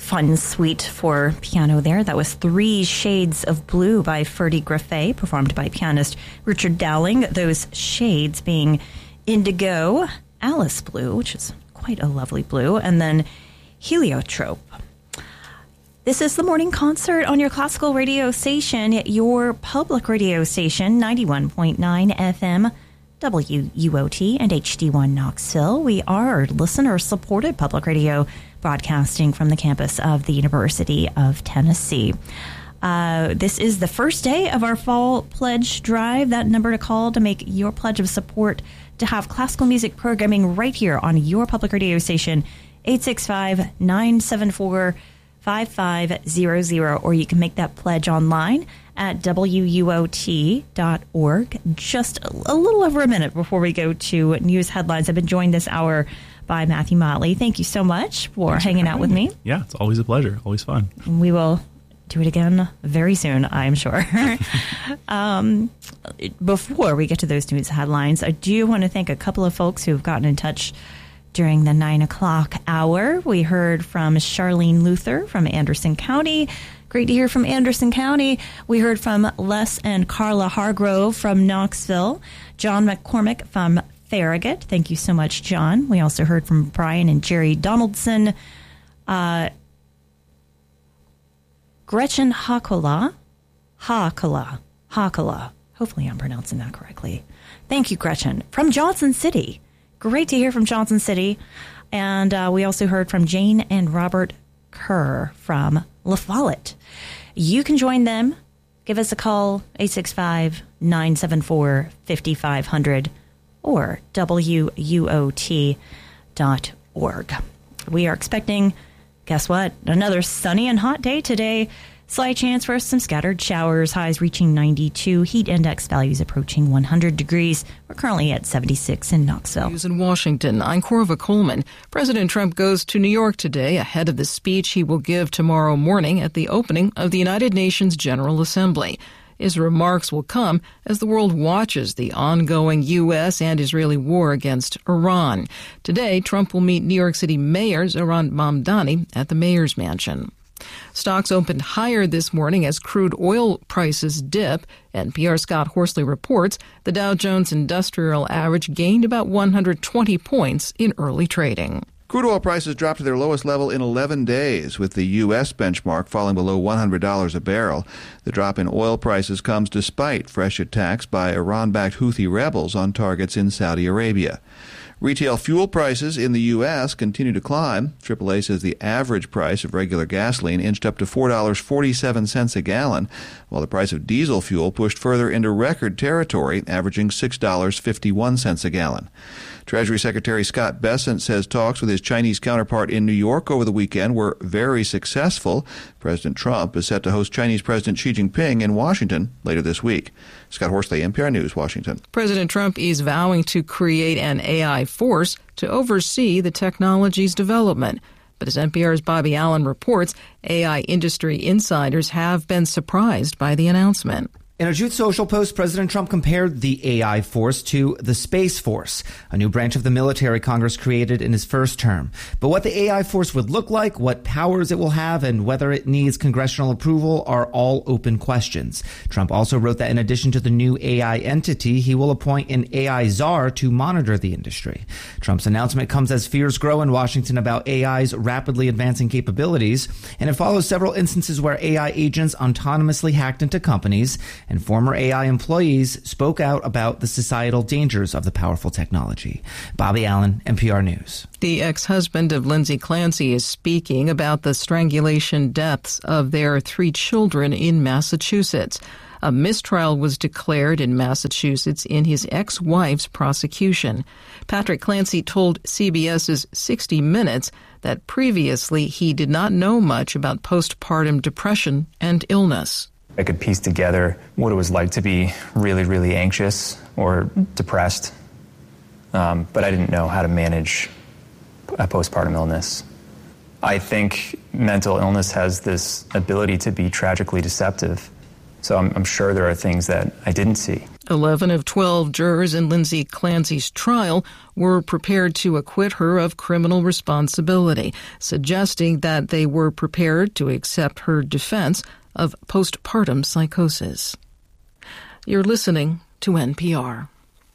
fun suite for piano there. That was 3 Shades of Blue by Ferdy Greffet, performed by pianist Richard Dowling. Those shades being Indigo, Alice Blue, which is quite a lovely blue, and then Heliotrope. This is the morning concert on your classical radio station, your public radio station, 91.9 FM, WUOT, and HD1 Knoxville. We are listener-supported public radio broadcasting from the campus of the University of Tennessee. This is the first day of our fall pledge drive. That number to call to make your pledge of support to have classical music programming right here on your public radio station, 865-974-5500, or you can make that pledge online at WUOT.org. Just a little over a minute before we go to news headlines. I've been joined this hour by Matthew Motley. Thank you so much for hanging out with me. Yeah, it's always a pleasure. Always fun. And we will do it again very soon, I'm sure. Before we get to those news headlines, I do want to thank a couple of folks who have gotten in touch during the 9 o'clock hour. We heard from Charlene Luther from Anderson County. Great to hear from Anderson County. We heard from Les and Carla Hargrove from Knoxville. John McCormick from Farragut. Thank you so much, John. We also heard from Brian and Jerry Donaldson. Gretchen Hakala. Hopefully I'm pronouncing that correctly. Thank you, Gretchen. From Johnson City. Great to hear from Johnson City. And we also heard from Jane and Robert Kerr from La Follette. You can join them. Give us a call, 865-974-5500 or WUOT.org. We are expecting, guess what? Another sunny and hot day today. Slight chance for some scattered showers, highs reaching 92, heat index values approaching 100 degrees. We're currently at 76 in Knoxville. News in Washington, I'm Corva Coleman. President Trump goes to New York today ahead of the speech he will give tomorrow morning at the opening of the United Nations General Assembly. His remarks will come as the world watches the ongoing U.S. and Israeli war against Iran. Today, Trump will meet New York City Mayor Zohran Mamdani at the mayor's mansion. Stocks opened higher this morning as crude oil prices dip. NPR's Scott Horsley reports the Dow Jones Industrial Average gained about 120 points in early trading. Crude oil prices dropped to their lowest level in 11 days, with the U.S. benchmark falling below $100 a barrel. The drop in oil prices comes despite fresh attacks by Iran-backed Houthi rebels on targets in Saudi Arabia. Retail fuel prices in the U.S. continue to climb. AAA says the average price of regular gasoline inched up to $4.47 a gallon, while the price of diesel fuel pushed further into record territory, averaging $6.51 a gallon. Treasury Secretary Scott Bessent says talks with his Chinese counterpart in New York over the weekend were very successful. President Trump is set to host Chinese President Xi Jinping in Washington later this week. Scott Horsley, NPR News, Washington. President Trump is vowing to create an AI force to oversee the technology's development. But as NPR's Bobby Allen reports, AI industry insiders have been surprised by the announcement. In a Truth Social post, President Trump compared the AI force to the Space Force, a new branch of the military Congress created in his first term. But what the AI force would look like, what powers it will have, and whether it needs congressional approval are all open questions. Trump also wrote that in addition to the new AI entity, he will appoint an AI czar to monitor the industry. Trump's announcement comes as fears grow in Washington about AI's rapidly advancing capabilities, and it follows several instances where AI agents autonomously hacked into companies, and former AI employees spoke out about the societal dangers of the powerful technology. Bobby Allen, NPR News. The ex-husband of Lindsay Clancy is speaking about the strangulation deaths of their 3 children in Massachusetts. A mistrial was declared in Massachusetts in his ex-wife's prosecution. Patrick Clancy told CBS's 60 Minutes that previously he did not know much about postpartum depression and illness. I could piece together what it was like to be really, really anxious or depressed, but I didn't know how to manage a postpartum illness. I think mental illness has this ability to be tragically deceptive. So I'm sure there are things that I didn't see. 11 of 12 jurors in Lindsay Clancy's trial were prepared to acquit her of criminal responsibility, suggesting that they were prepared to accept her defense of postpartum psychosis. You're listening to NPR.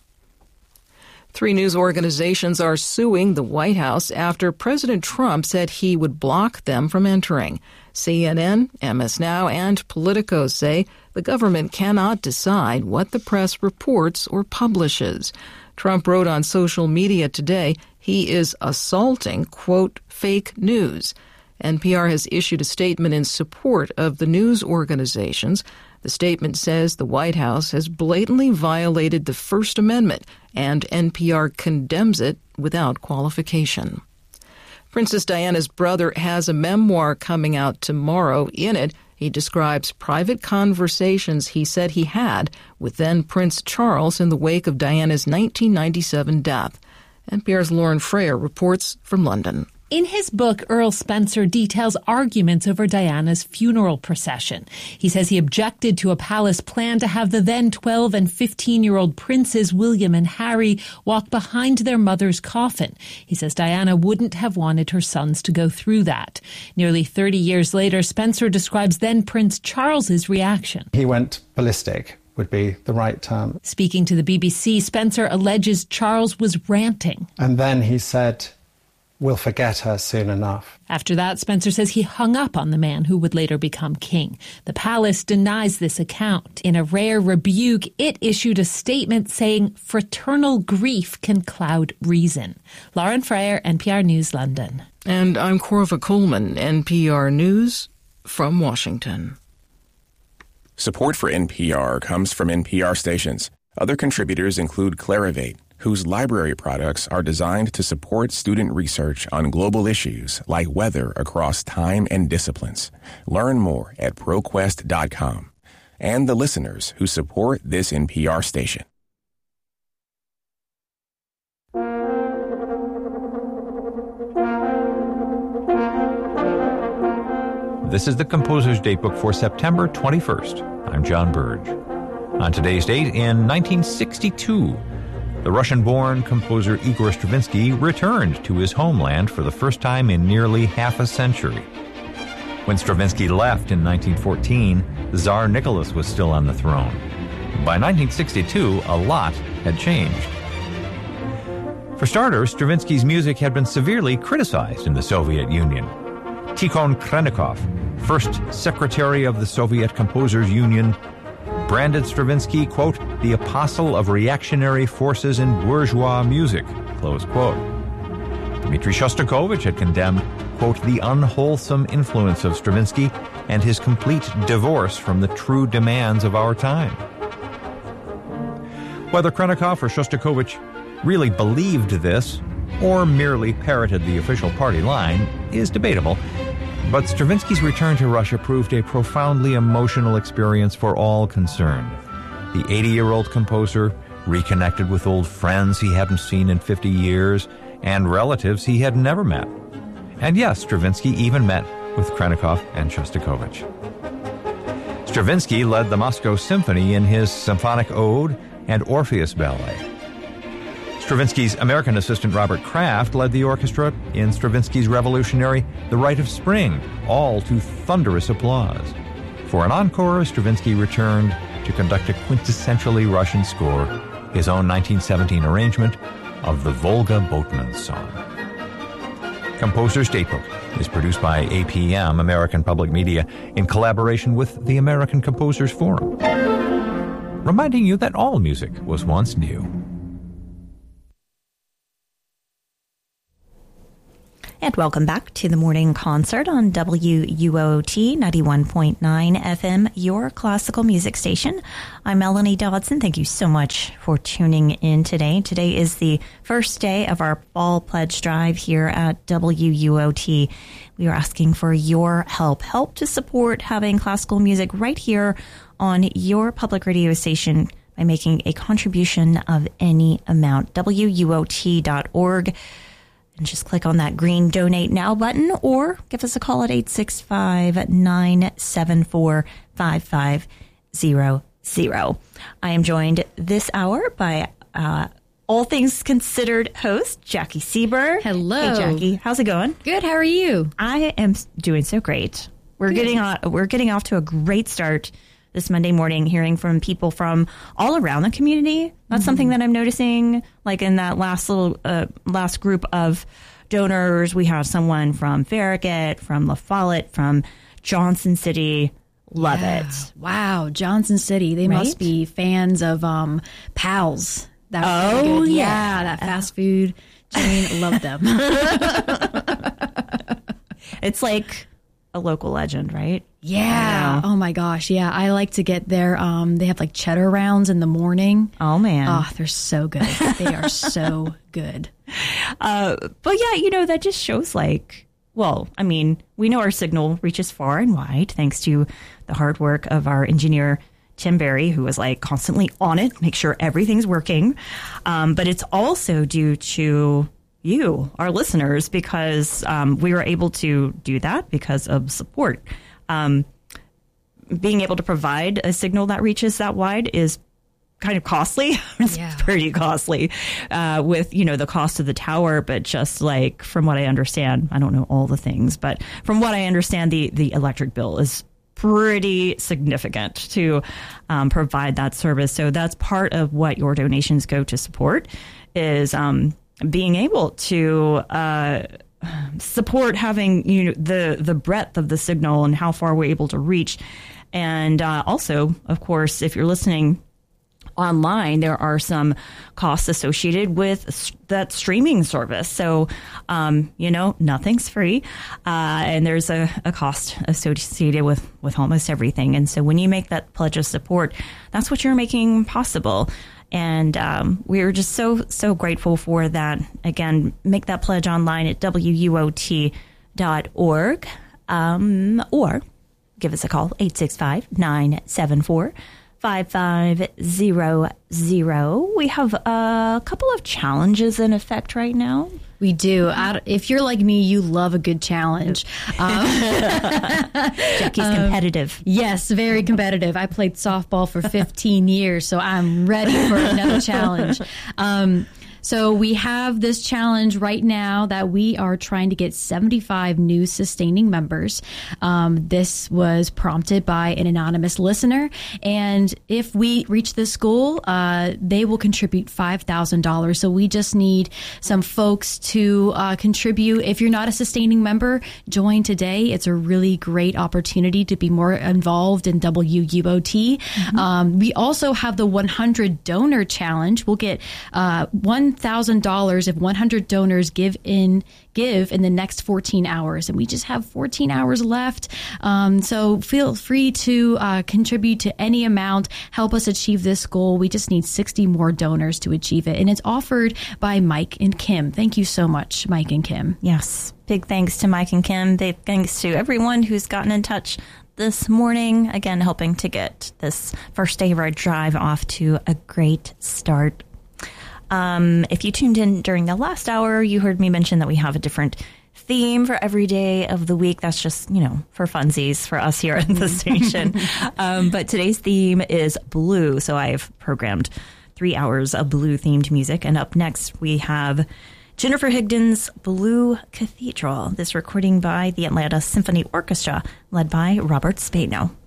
3 news organizations are suing the White House after President Trump said he would block them from entering. CNN, MS Now, and Politico say the government cannot decide what the press reports or publishes. Trump wrote on social media today he is assaulting, quote, fake news. NPR has issued a statement in support of the news organizations. The statement says the White House has blatantly violated the First Amendment, and NPR condemns it without qualification. Princess Diana's brother has a memoir coming out tomorrow. In it, he describes private conversations he said he had with then Prince Charles in the wake of Diana's 1997 death. NPR's Lauren Freyer reports from London. In his book, Earl Spencer details arguments over Diana's funeral procession. He says he objected to a palace plan to have the then 12 and 15-year-old princes, William and Harry, walk behind their mother's coffin. He says Diana wouldn't have wanted her sons to go through that. Nearly 30 years later, Spencer describes then Prince Charles's reaction. He went ballistic, would be the right term. Speaking to the BBC, Spencer alleges Charles was ranting. And then he said, "We'll forget her soon enough." After that, Spencer says he hung up on the man who would later become king. The palace denies this account. In a rare rebuke, it issued a statement saying fraternal grief can cloud reason. Lauren Freyer, NPR News, London. And I'm Corva Coleman, NPR News from Washington. Support for NPR comes from NPR stations. Other contributors include Clarivate, whose library products are designed to support student research on global issues like weather across time and disciplines. Learn more at ProQuest.com. And the listeners who support this NPR station. This is the Composer's Datebook for September 21st. I'm John Burge. On today's date, in 1962, the Russian-born composer Igor Stravinsky returned to his homeland for the first time in nearly half a century. When Stravinsky left in 1914, Tsar Nicholas was still on the throne. By 1962, a lot had changed. For starters, Stravinsky's music had been severely criticized in the Soviet Union. Tikhon Khrennikov, first secretary of the Soviet Composers Union, branded Stravinsky, quote, the apostle of reactionary forces in bourgeois music, close quote. Dmitri Shostakovich had condemned, quote, the unwholesome influence of Stravinsky and his complete divorce from the true demands of our time. Whether Khrennikov or Shostakovich really believed this or merely parroted the official party line is debatable, but Stravinsky's return to Russia proved a profoundly emotional experience for all concerned. The 80-year-old composer reconnected with old friends he hadn't seen in 50 years and relatives he had never met. And yes, Stravinsky even met with Khrennikov and Shostakovich. Stravinsky led the Moscow Symphony in his Symphonic Ode and Orpheus Ballet. Stravinsky's American assistant Robert Kraft led the orchestra in Stravinsky's revolutionary The Rite of Spring, all to thunderous applause. For an encore, Stravinsky returned to conduct a quintessentially Russian score, his own 1917 arrangement of the Volga Boatman's Song. Composer's Datebook is produced by APM, American Public Media, in collaboration with the American Composers Forum, reminding you that all music was once new. And welcome back to the morning concert on WUOT 91.9 FM, your classical music station. I'm Melanie Dodson. Thank you so much for tuning in today. Today is the first day of our fall pledge drive here at WUOT. We are asking for your help to support having classical music right here on your public radio station by making a contribution of any amount. WUOT.org. And just click on that green Donate Now button or give us a call at 865-974-5500. I am joined this hour by All Things Considered host Jackie Sieber. Hello. Hey, Jackie. How's it going? Good. How are you? I am doing so great. We're getting off to a great start this Monday morning, hearing from people from all around the community. That's something that I'm noticing. Like in that last group of donors, we have someone from Farragut, from La Follette, from Johnson City. Love it. Wow, Johnson City. They must be fans of Pals. That's really good. Yeah, that fast food chain. Love them. It's like a local legend, right? Yeah. Oh my gosh. Yeah, I like to get there. They have like cheddar rounds in the morning. Oh man. Oh, they're so good. They are so good. But yeah, that just shows we know our signal reaches far and wide thanks to the hard work of our engineer, Tim Berry, who was constantly on it, make sure everything's working. But it's also due to you, our listeners, because we were able to do that because of support. Being able to provide a signal that reaches that wide is kind of costly. It's pretty costly with, the cost of the tower. But just from what I understand, I don't know all the things, but from what I understand, the electric bill is pretty significant to provide that service. So that's part of what your donations go to support is being able to support having the breadth of the signal and how far we're able to reach. And also, of course, if you're listening online, there are some costs associated with that streaming service. So, nothing's free. And there's a cost associated with almost everything. And so when you make that pledge of support, that's what you're making possible. And we're just so grateful for that. Again, make that pledge online at WUOT.org or give us a call, 865-974-5500. We have a couple of challenges in effect right now. We do. If you're like me, you love a good challenge. Jackie's competitive. Yes, very competitive. I played softball for 15 years, so I'm ready for another challenge. So we have this challenge right now that we are trying to get 75 new sustaining members. This was prompted by an anonymous listener. And if we reach this goal, they will contribute $5,000. So we just need some folks to contribute. If you're not a sustaining member, join today. It's a really great opportunity to be more involved in WUOT. Mm-hmm. We also have the 100 donor challenge. We'll get $1,000 if 100 donors give in the next 14 hours. And we just have 14 hours left. So feel free to contribute to any amount. Help us achieve this goal. We just need 60 more donors to achieve it. And it's offered by Mike and Kim. Thank you so much, Mike and Kim. Yes. Big thanks to Mike and Kim. Big thanks to everyone who's gotten in touch this morning. Again, helping to get this first day of our drive off to a great start. If you tuned in during the last hour, you heard me mention that we have a different theme for every day of the week. That's just, for funsies for us here at the station. But today's theme is blue. So I've programmed 3 hours of blue themed music. And up next, we have Jennifer Higdon's Blue Cathedral. This recording by the Atlanta Symphony Orchestra, led by Robert Spano.